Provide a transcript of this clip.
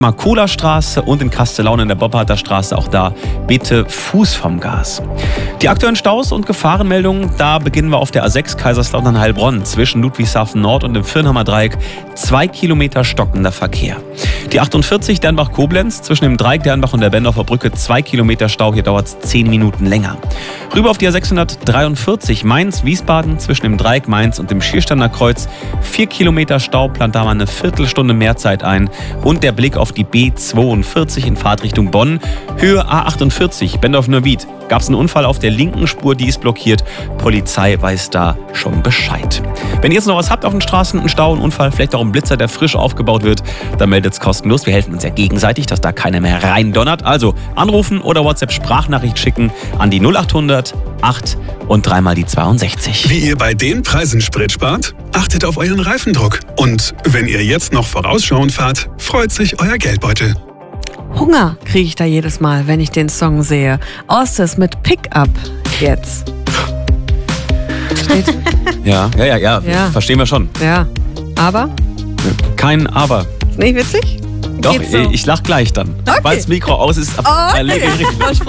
Marcola-Straße und in Kastellaun in der Bobharter Straße. Auch da bitte Fuß vom Gas. Die aktuellen Staus und Gefahrenmeldungen, da beginnen wir auf der A6 Kaiserslautern-Heilbronn zwischen Ludwigshafen Nord und dem Firnhammer Dreieck. 2 Kilometer stockender Verkehr. Die 48 Dernbach-Koblenz zwischen dem Dreieck Dernbach und der Bendorfer Brücke 2 Kilometer Stau. Hier dauert es 10 Minuten länger. Rüber auf die A643 Mainz-Wiesbaden zwischen dem Dreieck Mainz und dem Schiersteiner Kreuz. 4 Kilometer Stau, plant da mal eine Viertelstunde mehr Zeit ein. Und der Blick auf die B42 in Fahrtrichtung Bonn. Höhe A48 Bendorf-Neuwied. Gab es einen Unfall auf der linken Spur, die ist blockiert. Polizei weiß da schon Bescheid. Wenn ihr jetzt noch was habt auf den Straßen, einen Stau, einen Unfall, vielleicht auch einen Blitzer, der frisch aufgebaut wird, dann meldet es kostenlos. Wir helfen uns ja gegenseitig, dass da keiner mehr reindonnert. Also anrufen oder WhatsApp-Sprachnachricht schicken an die 0800 8 und dreimal die 62. Wie ihr bei den Preisen Sprit spart? Achtet auf euren Reifendruck. Und wenn ihr jetzt noch vorausschauend fahrt, freut sich euer Geldbeutel. Hunger kriege ich da jedes Mal, wenn ich den Song sehe. Ostis mit Pickup jetzt. Versteht? Ja, verstehen wir schon. Ja, aber? Kein Aber. Ist nicht witzig? Doch, Geht's so? ich lach gleich dann. Okay. Weil das Mikro aus ist. Okay.